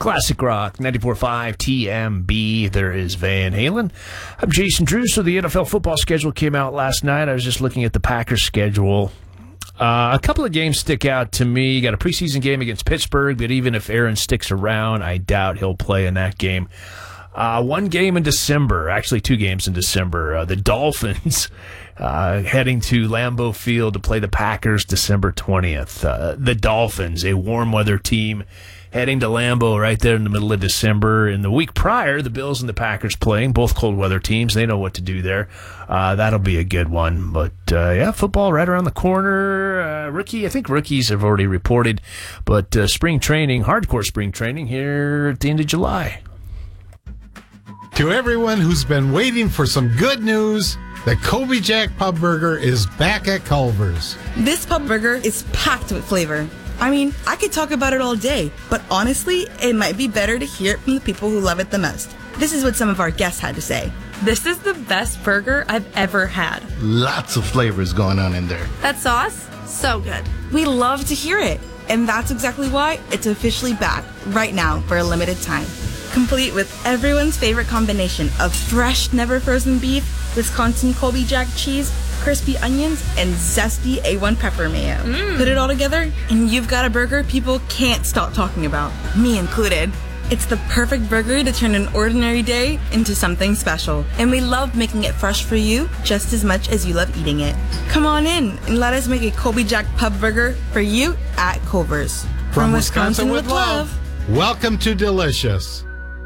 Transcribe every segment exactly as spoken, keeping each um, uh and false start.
Classic Rock, ninety-four point five T M B. There is Van Halen. I'm Jason Drew. So the N F L football schedule came out last night. I was just looking at the Packers schedule. Uh, a couple of games stick out to me. You got a preseason game against Pittsburgh, but even if Aaron sticks around, I doubt he'll play in that game. Uh, one game in December, actually two games in December. Uh, the Dolphins uh, heading to Lambeau Field to play the Packers December twentieth. Uh, the Dolphins, a warm weather team, heading to Lambeau right there in the middle of December. And the week prior, the Bills and the Packers playing, both cold weather teams. They know what to do there. Uh, that'll be a good one. But, uh, yeah, football right around the corner. Uh, rookie, I think rookies have already reported. But uh, spring training, hardcore spring training here at the end of July. To everyone who's been waiting for some good news, the Colby Jack Pub Burger is back at Culver's. This pub burger is packed with flavor. I mean, I could talk about it all day, but honestly, it might be better to hear it from the people who love it the most. This is what some of our guests had to say. This is the best burger I've ever had. Lots of flavors going on in there. That sauce, so good. We love to hear it, and that's exactly why it's officially back right now for a limited time. Complete with everyone's favorite combination of fresh, never frozen beef, Wisconsin Colby Jack cheese, crispy onions, and zesty A one pepper mayo. Mm. Put it all together, and you've got a burger people can't stop talking about, me included. It's the perfect burger to turn an ordinary day into something special, and we love making it fresh for you just as much as you love eating it. Come on in and let us make a Colby Jack Pub Burger for you at Culver's. From, From Wisconsin, Wisconsin with love. love, welcome to Delicious.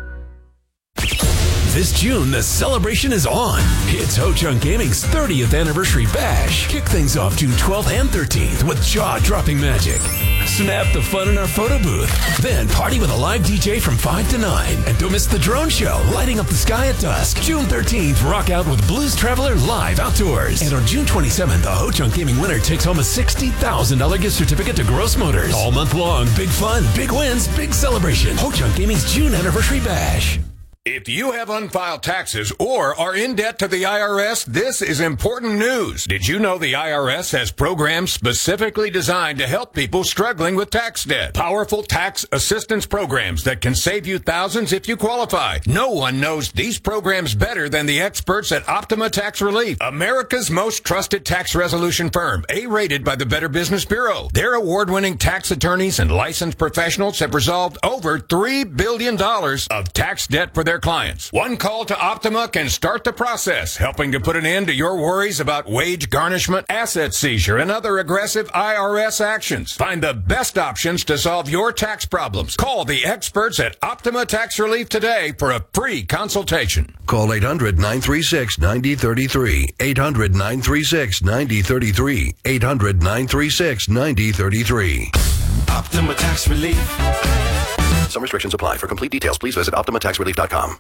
This June, the celebration is on. It's Ho-Chunk Gaming's thirtieth anniversary bash. Kick things off June twelfth and thirteenth with jaw-dropping magic. Snap the fun in our photo booth. Then party with a live D J from five to nine. And don't miss the drone show, lighting up the sky at dusk. June thirteenth, rock out with Blues Traveler live outdoors. And on June twenty-seventh, the Ho-Chunk Gaming winner takes home a sixty thousand dollars gift certificate to Gross Motors. All month long, big fun, big wins, big celebration. Ho-Chunk Gaming's June anniversary bash. If you have unfiled taxes or are in debt to the I R S, this is important news. Did you know the I R S has programs specifically designed to help people struggling with tax debt? Powerful tax assistance programs that can save you thousands if you qualify. No one knows these programs better than the experts at Optima Tax Relief, America's most trusted tax resolution firm, A-rated by the Better Business Bureau. Their award-winning tax attorneys and licensed professionals have resolved over three billion dollars of tax debt for their clients. One call to Optima can start the process, helping to put an end to your worries about wage garnishment, asset seizure, and other aggressive I R S actions. Find the best options to solve your tax problems. Call the experts at Optima Tax Relief today for a free consultation. Call eight hundred, nine three six, nine zero three three. eight hundred, nine three six, nine zero three three. eight hundred, nine three six, nine zero three three. Optima Tax Relief. Some restrictions apply. For complete details, please visit optima tax relief dot com.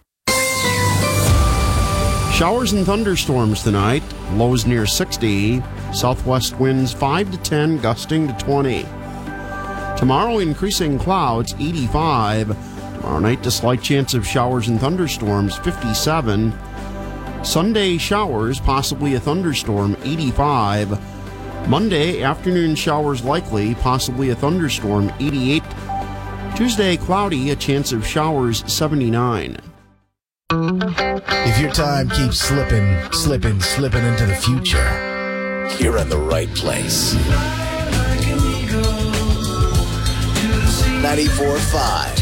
Showers and thunderstorms tonight. Lows near sixty. Southwest winds five to ten, gusting to twenty. Tomorrow, increasing clouds, eighty-five. Tomorrow night, a slight chance of showers and thunderstorms, fifty-seven. Sunday, showers, possibly a thunderstorm, eighty-five. Monday, afternoon showers likely, possibly a thunderstorm, eighty-eight. Tuesday, cloudy, a chance of showers, seventy-nine. If your time keeps slipping, slipping, slipping into the future, you're in the right place. ninety-four point five